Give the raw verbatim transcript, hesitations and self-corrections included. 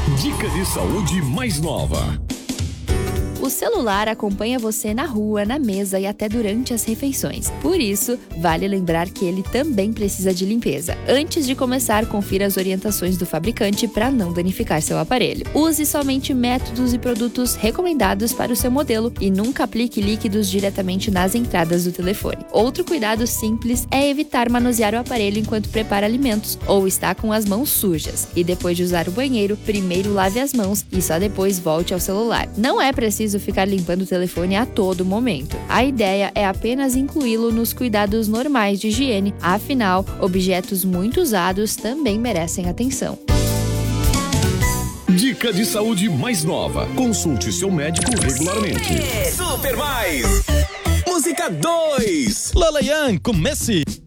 Dica de saúde mais nova. O celular acompanha você na rua, na mesa e até durante as refeições. Por isso, vale lembrar que ele também precisa de limpeza. Antes de começar, confira as orientações do fabricante para não danificar seu aparelho. Use somente métodos e produtos recomendados para o seu modelo e nunca aplique líquidos diretamente nas entradas do telefone. Outro cuidado simples é evitar manusear o aparelho enquanto prepara alimentos ou está com as mãos sujas. E depois de usar o banheiro, primeiro lave as mãos e só depois volte ao celular. Não é preciso ficar limpando o telefone a todo momento. A ideia é apenas incluí-lo nos cuidados normais de higiene, afinal, objetos muito usados também merecem atenção. Dica de saúde mais nova. Consulte seu médico regularmente. Super Mais! Música dois. Lalayan com Messi.